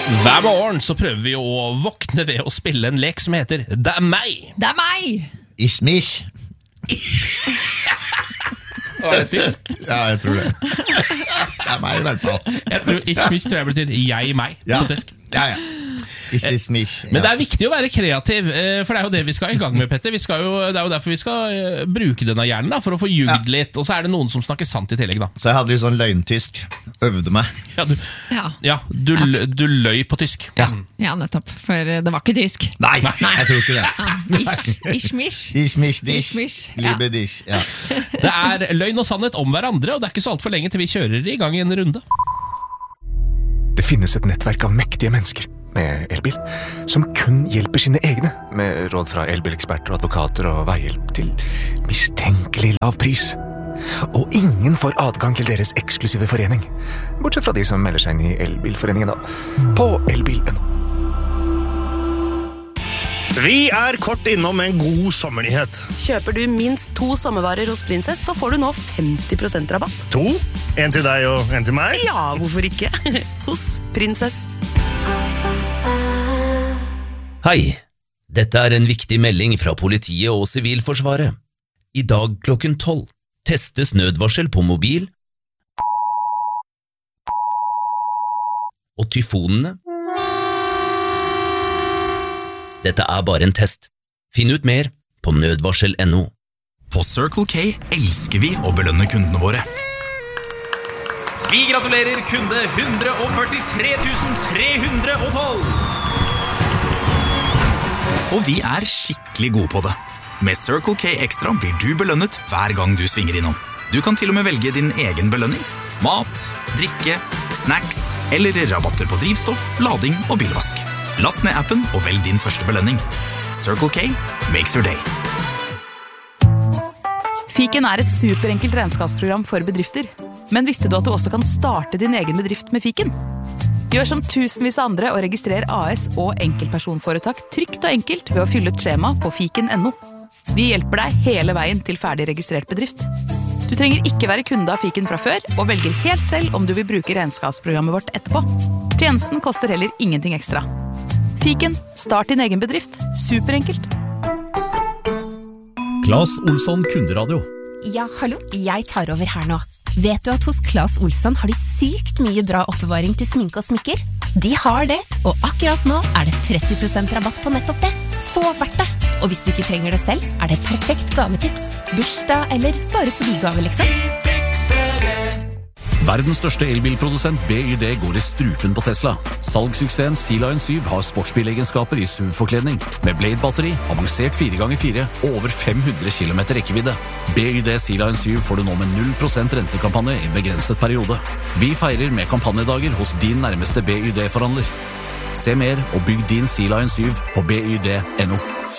Hver morgen så prøver vi å våkne ved å spille en lek som heter Det er meg. Det er meg! Ishmish. Var det tysk? Ja, jeg tror det. Det er meg I hvert fall. Jeg tror Ishmish tror jeg betyr jeg-meg på tysk. Ja. Ishmish. Men det er viktig å være kreativ, for det er jo det vi skal I gang med, Petter. Det er jo derfor vi skal bruke denne hjernen da, for å få ljugd litt. Og så er det noen som snakker sant I tillegg da. Så jeg hadde litt sånn løgntysk. Øvde meg. Du løy på tysk. Ja, nettopp, for det var ikke tysk. Nei, jeg tror ikke det. Ishmish. Ishmish, dish. Ishmish, Liebe dish. Ja. Det er løgn og sannhet om hverandre, og det er ikke så alt for lenge til vi kjører I gang I en runde. Det finnes et nettverk av mektige mennesker med elbil, som kun hjelper sine egne, med råd fra elbileksperter, advokater og veihjelp til mistenkelig lav pris. Og ingen får adgang til deres eksklusive forening, bortsett fra de som melder seg inn I elbilforeningen da, på elbil.no. Vi kort innom en god sommernyhet. Kjøper du minst 2 sommervarer hos Prinsess, så får du nå 50% rabatt. 2? En til deg og en til meg? Ja, hvorfor ikke? Hos Prinsess. Hei, dette en viktig melding fra politiet og Sivilforsvaret. I dag klokken 12 testes nødvarsel på mobil og tyfonene. Dette bare en test. Finn ut mer på nødvarsel.no. På Circle K elsker vi å belønne kundene våre. Vi gratulerer kunde 143 312! Og vi skikkelig gode på det. Med Circle K Extra blir du belønnet hver gang du svinger innom. Du kan til og med velge din egen belønning. Mat, drikke, snacks eller rabatter på drivstoff, lading og bilvask. Last ned appen og velg din første belønning. Circle K makes your day. Fiken et superenkelt regnskapsprogram for bedrifter. Men visste du at du også kan starte din egen bedrift med Fiken? Gjør som tusenvis av andre og registrer AS og enkeltpersonforetak trygt og enkelt ved å fylle ut skjema på fiken.no. Vi hjelper deg hele veien til ferdig registrert bedrift. Du trenger ikke være kunde av Fiken fra før, og velger helt selv om du vil bruke regnskapsprogrammet vårt etterpå. Tjenesten koster heller ingenting ekstra. Fiken, start din egen bedrift. Superenkelt. Claes Olsson Kunderadio. Ja, hallo, jeg tar over her nå. Vet du at hos Claes Olsson har de sykt mye bra oppbevaring til sminke og smykker? De har det, og akkurat nå det 30% rabatt på nettopp det. Så verdt det! Og hvis du ikke trenger det selv, det et perfekt gavetips. Bursdag eller bare fordi-gave, liksom. Vi fikser det! Verdens største elbilprodusent BYD går I strupen på Tesla. Salgssuksessen Sea Lion 7 har sportsbilegenskaper I SUV-forkledning, med Blade-batteri, avansert 4x4 og over 500 km rekkevidde. BYD Sea Lion 7 får du nå med 0% rentekampanje I begrenset periode. Vi feirer med kampanjedager hos din nærmeste BYD-forhandler. Se mer og bygg din Sea Lion 7 på BYD.no.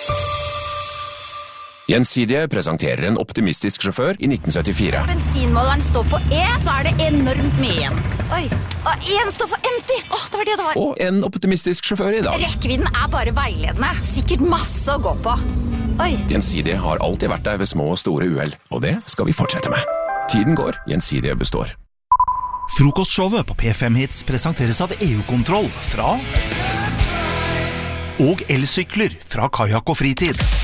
Gjensidige presenterer en optimistisk sjåfør I 1974. Bensinmåleren står på E, så det enormt mye igjen. Oi, og en står for empty. Det var det det var. Og en optimistisk sjåfør I dag. Rekkevidden bare veiledende. Sikkert masse å gå på. Oi. Gjensidige har alltid vært der ved små og store uheld, og det skal vi fortsette med. Tiden går, Gjensidige består. Frokostshowet på P5 Hits presenteres av EU-kontroll fra og elsykler fra Kajak og Fritid.